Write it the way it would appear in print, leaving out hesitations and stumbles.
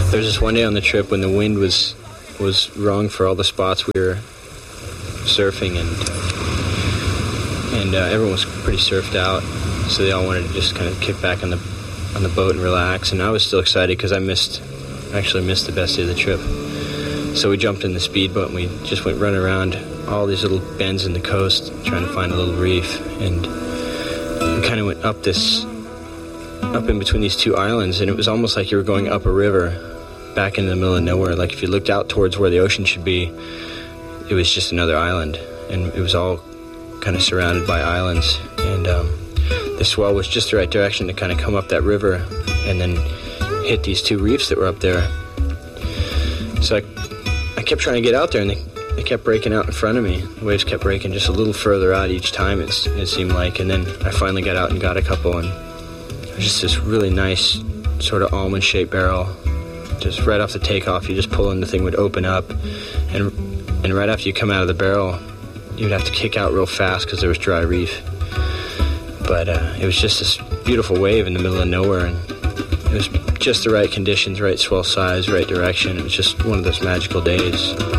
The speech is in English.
There was this one day on the trip when the wind was wrong for all the spots we were surfing, and everyone was pretty surfed out, so they all wanted to just kind of kick back on the boat and relax. And I was still excited because I actually missed the best day of the trip. So we jumped in the speedboat and we just went running around all these little bends in the coast trying to find a little reef, and we kind of went up in between these two islands, and it was almost like you were going up a river back into the middle of nowhere. Like if you looked out towards where the ocean should be, it was just another island, and it was all kind of surrounded by islands, and the swell was just the right direction to kind of come up that river and then hit these two reefs that were up there. So I kept trying to get out there, and they kept breaking out in front of me. The waves kept breaking just a little further out each time, it seemed like, and then I finally got out and got a couple, and it was just this really nice sort of almond-shaped barrel. Just right off the takeoff, you just pull in, the thing would open up, and right after you come out of the barrel, you'd have to kick out real fast because there was dry reef. But it was just this beautiful wave in the middle of nowhere, and it was just the right conditions, right swell size, right direction. It was just one of those magical days.